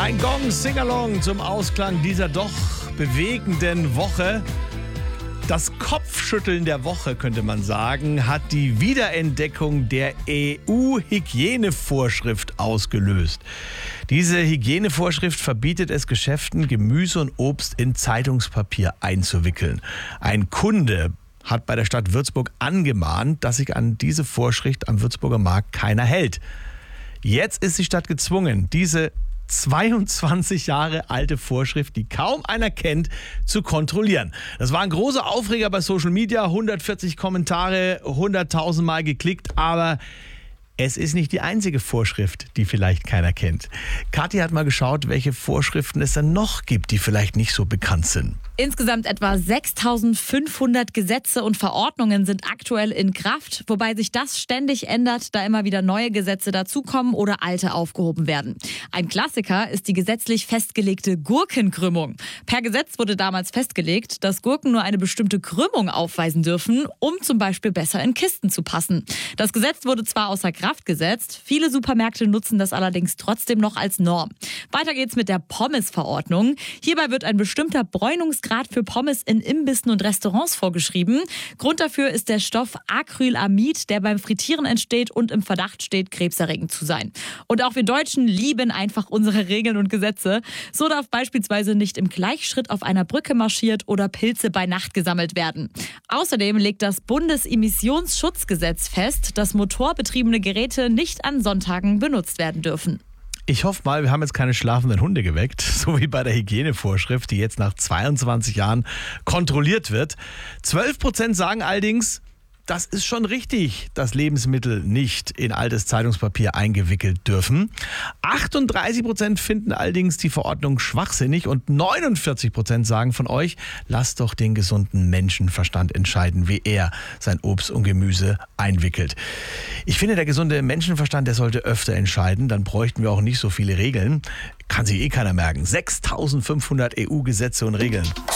Ein Gong-Singalong zum Ausklang dieser doch bewegenden Woche. Das Kopfschütteln der Woche, könnte man sagen, hat die Wiederentdeckung der EU-Hygienevorschrift ausgelöst. Diese Hygienevorschrift verbietet es Geschäften, Gemüse und Obst in Zeitungspapier einzuwickeln. Ein Kunde hat bei der Stadt Würzburg angemahnt, dass sich an diese Vorschrift am Würzburger Markt keiner hält. Jetzt ist die Stadt gezwungen, diese 22 Jahre alte Vorschrift, die kaum einer kennt, zu kontrollieren. Das war ein großer Aufreger bei Social Media, 140 Kommentare, 100.000 Mal geklickt, aber es ist nicht die einzige Vorschrift, die vielleicht keiner kennt. Kathi hat mal geschaut, welche Vorschriften es dann noch gibt, die vielleicht nicht so bekannt sind. Insgesamt etwa 6.500 Gesetze und Verordnungen sind aktuell in Kraft, wobei sich das ständig ändert, da immer wieder neue Gesetze dazukommen oder alte aufgehoben werden. Ein Klassiker ist die gesetzlich festgelegte Gurkenkrümmung. Per Gesetz wurde damals festgelegt, dass Gurken nur eine bestimmte Krümmung aufweisen dürfen, um zum Beispiel besser in Kisten zu passen. Das Gesetz wurde zwar außer Kraft gesetzt, viele Supermärkte nutzen das allerdings trotzdem noch als Norm. Weiter geht's mit der Pommes-Verordnung. Hierbei wird ein bestimmter Bräunungsgrad für Pommes in Imbissen und Restaurants vorgeschrieben. Grund dafür ist der Stoff Acrylamid, der beim Frittieren entsteht und im Verdacht steht, krebserregend zu sein. Und auch wir Deutschen lieben einfach unsere Regeln und Gesetze. So darf beispielsweise nicht im Gleichschritt auf einer Brücke marschiert oder Pilze bei Nacht gesammelt werden. Außerdem legt das Bundesemissionsschutzgesetz fest, dass motorbetriebene Geräte nicht an Sonntagen benutzt werden dürfen. Ich hoffe mal, wir haben jetzt keine schlafenden Hunde geweckt, so wie bei der Hygienevorschrift, die jetzt nach 22 Jahren kontrolliert wird. 12% sagen allerdings, das ist schon richtig, dass Lebensmittel nicht in altes Zeitungspapier eingewickelt dürfen. 38% finden allerdings die Verordnung schwachsinnig und 49% sagen von euch, lasst doch den gesunden Menschenverstand entscheiden, wie er sein Obst und Gemüse einwickelt. Ich finde, der gesunde Menschenverstand, der sollte öfter entscheiden, dann bräuchten wir auch nicht so viele Regeln. Kann sich keiner merken. 6.500 EU-Gesetze und Regeln.